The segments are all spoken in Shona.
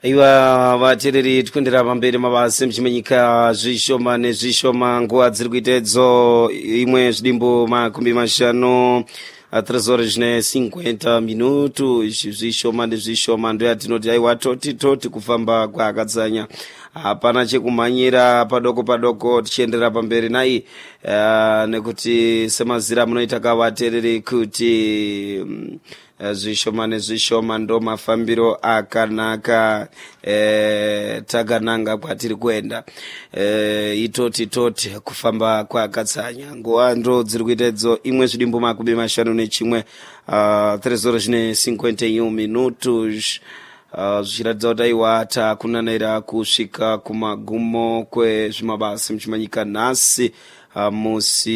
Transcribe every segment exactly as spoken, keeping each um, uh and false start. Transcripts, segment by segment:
Aiwa vatereri tikundira pamberi mabasa mchimenyika zvishoma nezvishoma nguva dziri kuitedzo imwe zvidimbo makumi mashanu tres horas ne cinquenta minuto zvishoma nezvishoma ndo yatinoti aiwa toti toti kufamba kwakadzanya hapana chekumhanyira padoko padoko tichiendera pamberi nai uh, nekuti semazira munoita kavatereri kuti um, zvishoma nezvishoma ndo mafambiro akanaka e, takananga kwatiri kuenda e, itoti toti kufamba kwakadzanya nguva ndo dziri kuitedzo imwe zvidimbo makumi mashanu nechimwe uh, tres horas ne cinquenta e um minutos uh, zvichiratidza kuti aiwa takunanaira kusvika kumagumo kwezvimabasa muchimanyika nhasi Uh, musi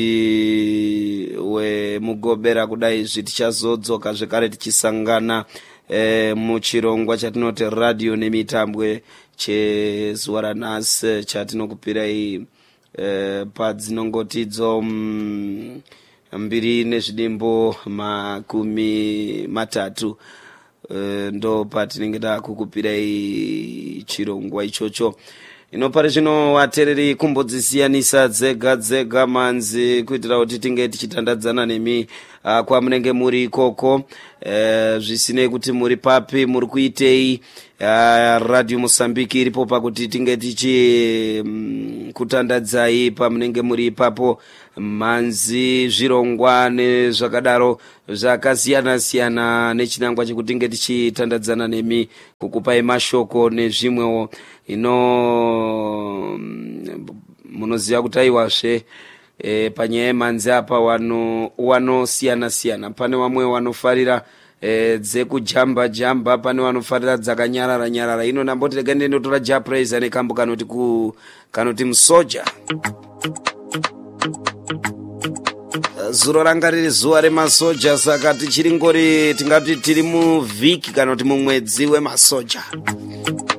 wemugobera kudai zvitichazodzoka zvekare tichisangana eh, muchirongwa chatinoti radio nemitambwe chezuva ranhasi chatinokupirai eh, padzinongotidzo mm, mbiri nezvidimbo makumi matatu eh, ndo patinenge takukupirai chirongwa ichocho. Ino pari zvino vatereri kumbodzisiyanisa dzega dzega manzi kuitira kuti tinge tichitandadzana nemi uh, kwamunenge muri ikoko uh, zvisinei kuti muri papi muri kuitei uh, radio Mosambiki iripo pakuti tinge tichi um, kutandadzai pamunenge muri ipapo manzi zvirongwa nezvakadaro zvakasiyana siyana nechinangwa chekuti tinge tichitandadzana nemi kukupai mashoko nezvimwewo ino munoziva kuti aiwazve e, panyaya yemanzi apa wano wanosiyana siyana. Pane vamwe wanofarira e, dzekujamba jamba, pane wanofarira dzakanyarara nyarara. Ino namboti rega ndinotora japraise nekambo kanoti ku kanoti musoja. Zuro ranga riri zuva remasoja, saka tichiri ngori tingati tiri muvhiki kana kuti mumwedzi wemasoja.